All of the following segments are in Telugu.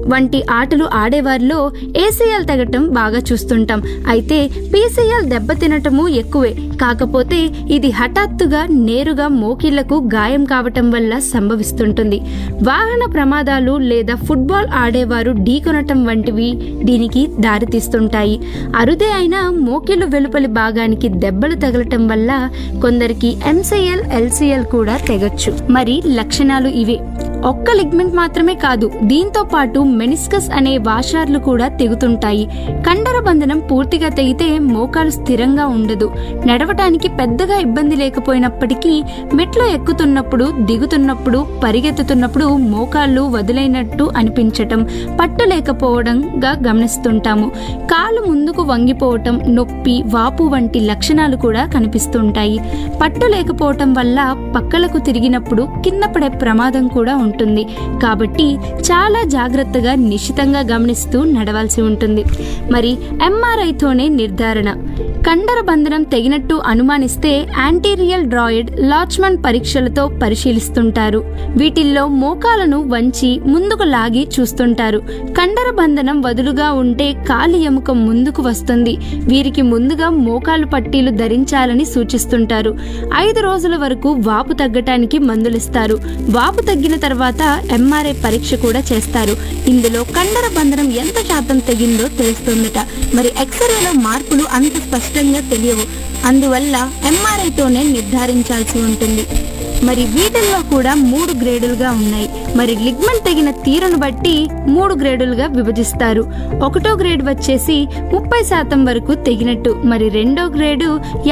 వంటి ఆటలు ఆడేవారిలో ఏసీఎల్ తెగటం బాగా చూస్తుంటాం. అయితే పీసీఎల్ దెబ్బతినటము ఎక్కువే. కాకపోతే ఇది హఠాత్తుగా నేరుగా మోకిళ్లకు గాయం కావటం వల్ల సంభవిస్తుంటుంది. వాహన ప్రమాదాలు లేదా ఫుట్బాల్ ఆడేవారు ఢీకొనటం వంటివి దీనికి దారితీస్తుంటాయి. అరుదే అయినా మోకిళ్లు వెలుపలి భాగానికి దెబ్బలు తగలటం వల్ల కొందరికి ఎంసీఎల్, ఎల్సీఎల్ కూడా తెగొచ్చు. మరి లక్షణాలు ఇవే. ఒక్క లిగ్మెంట్ మాత్రమే కాదు, దీంతో పాటు మెనిస్కస్ అనే వాషార్లు కూడా తెగుతుంటాయి. కండర బంధనం పూర్తిగా తెగితే మోకాలు స్థిరంగా ఉండదు. నడవటానికి పెద్దగా ఇబ్బంది లేకపోయినప్పటికీ మెట్లు ఎక్కుతున్నప్పుడు, దిగుతున్నప్పుడు, పరిగెత్తుతున్నప్పుడు మోకాళ్ళు వదిలేనట్టు అనిపించటం, పట్టు లేకపోవడంగా గమనిస్తుంటాము. కాలు ముందుకు వంగిపోవటం, నొప్పి, వాపు వంటి లక్షణాలు కూడా కనిపిస్తుంటాయి. పట్టు లేకపోవటం వల్ల పక్కలకు తిరిగినప్పుడు కింద పడే ప్రమాదం కూడా ఉంటుంది. కాబట్టి చాలా జాగ్రత్తగా నిశితంగా గమనిస్తూ నడవాల్సి ఉంటుంది. మరి ఎంఆర్ఐతోనే నిర్ధారణ. కండర బంధనం తెగినట్టు అనుమానిస్తే యాంటీరియల్ డ్రాయిడ్, లాచ్మన్ పరీక్షలతో పరిశీలిస్తుంటారు. వీటిల్లో మోకాలను వంచి ముందుకు లాగి చూస్తుంటారు. కండర బంధనం వదులుగా ఉంటే కాలి ఎముక ముందుకు వస్తుంది. వీరికి ముందుగా మోకాలు పట్టీలు ధరించాలని సూచిస్తుంటారు. 5 రోజుల వరకు వాపు తగ్గటానికి మందులిస్తారు. వాపు తగ్గిన తర్వాత ఎంఆర్ఐ పరీక్ష కూడా చేస్తారు. ఇందులో కండర బంధనం ఎంత శాతం తెగిందో తెలుస్తుందట. మరి ఎక్స్రేలో మార్పులు అంత స్పష్టంగా తెలియవు. అందువల్ల ఎంఆర్ఐతోనే నిర్ధారించాల్సి ఉంటుంది. మరి వీటిల్లో కూడా 3 గ్రేడులుగా ఉన్నాయి. మరి లిగ్మెంట్ తెగిన తీరును బట్టి 3 గ్రేడులుగా విభజిస్తారు. 1వ గ్రేడ్ వచ్చేసి 30% వరకు తెగినట్టు, మరి 2వ గ్రేడు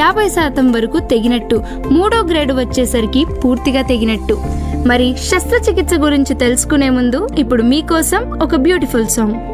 50% వరకు తెగినట్టు, 3వ గ్రేడు వచ్చేసరికి పూర్తిగా తెగినట్టు. మరి శస్త్రచికిత్స గురించి తెలుసుకునే ముందు ఇప్పుడు మీకోసం ఒక బ్యూటిఫుల్ సాంగ్.